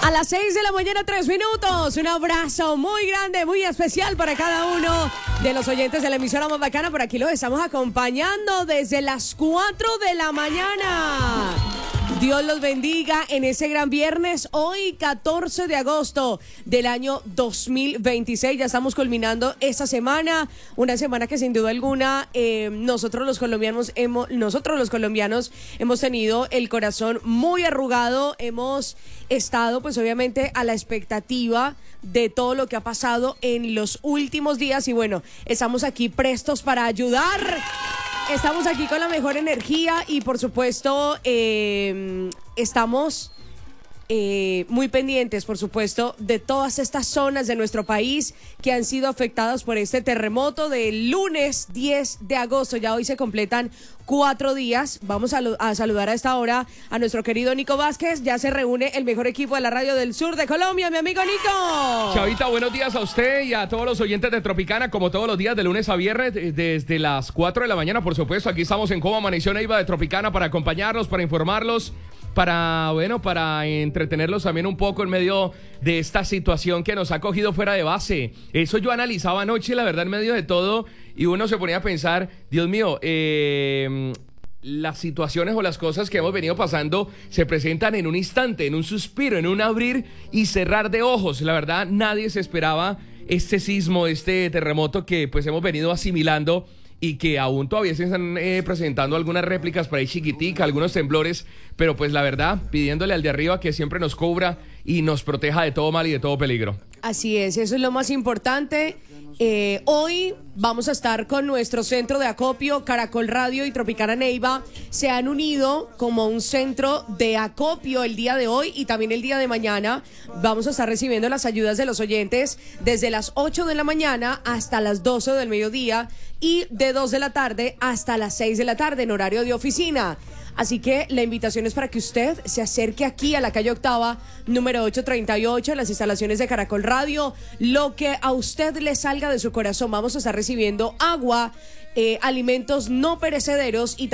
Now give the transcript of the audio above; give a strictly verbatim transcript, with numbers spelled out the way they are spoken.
A las seis de la mañana, tres minutos. Un abrazo muy grande, muy especial para cada uno de los oyentes de la emisora más bacana. Por aquí los estamos acompañando desde las cuatro de la mañana. Dios los bendiga en ese gran viernes, hoy catorce de agosto del año dos mil veintiséis. Ya estamos culminando esta semana, una semana que sin duda alguna eh, nosotros los colombianos hemos, nosotros los colombianos hemos tenido el corazón muy arrugado, hemos estado pues obviamente a la expectativa de todo lo que ha pasado en los últimos días y bueno, estamos aquí prestos para ayudar. Estamos aquí con la mejor energía y por supuesto eh, estamos eh, muy pendientes, por supuesto, de todas estas zonas de nuestro país que han sido afectadas por este terremoto del lunes diez de agosto. Ya hoy se completan cuatro días. Vamos a, a saludar a esta hora a nuestro querido Nico Vázquez. Ya se reúne el mejor equipo de la radio del sur de Colombia, mi amigo Nico. Chavita, buenos días a usted y a todos los oyentes de Tropicana, como todos los días de lunes a viernes, desde las cuatro de la mañana, por supuesto. Aquí estamos en Cómo Amaneció Neiva de Tropicana para acompañarlos, para informarlos, para, bueno, para entretenerlos también un poco en medio de esta situación que nos ha cogido fuera de base. Eso yo analizaba anoche, la verdad, en medio de todo, y uno se ponía a pensar, Dios mío, eh... las situaciones o las cosas que hemos venido pasando se presentan en un instante, en un suspiro, en un abrir y cerrar de ojos. La verdad, nadie se esperaba este sismo, este terremoto que pues hemos venido asimilando y que aún todavía se están eh, presentando algunas réplicas por ahí chiquiticas, algunos temblores, pero pues la verdad, pidiéndole al de arriba que siempre nos cubra y nos proteja de todo mal y de todo peligro. Así es, eso es lo más importante. Eh, hoy vamos a estar con nuestro centro de acopio, Caracol Radio y Tropicana Neiva. Se han unido como un centro de acopio el día de hoy y también el día de mañana. Vamos a estar recibiendo las ayudas de los oyentes desde las ocho de la mañana hasta las doce del mediodía y de dos de la tarde hasta las seis de la tarde en horario de oficina. Así que la invitación es para que usted se acerque aquí a la calle Octava, número ochocientos treinta y ocho, en las instalaciones de Caracol Radio. Lo que a usted le salga de su corazón. Vamos a estar recibiendo agua, eh, alimentos no perecederos y